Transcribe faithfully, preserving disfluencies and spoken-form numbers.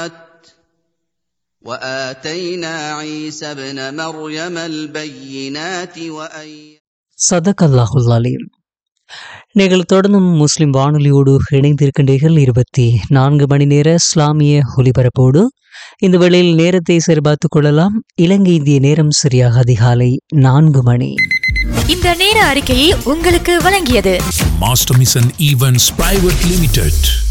فُتِحَتْ وَآتَيْنَا عِيسَى ابْنَ مَرْيَمَ الْبَيِّنَاتِ وَأَيَّدْنَاهُ சதகல்லாஹுல் அலீம். நீங்கள் தொடர்ந்தும் முஸ்லிம் வானொலியோடு இணைந்திருக்கின்றீர்கள். இருபத்தி நான்கு மணி நேர இஸ்லாமிய ஒலிபரப்போடு இந்த வேளையில் நேரத்தை சரிபார்த்துக் கொள்ளலாம். இலங்கை இந்திய நேரம் சரியாக அதிகாலை நான்கு மணி. இந்த நேர அறிக்கையை உங்களுக்கு வழங்கியது master mission events private limited.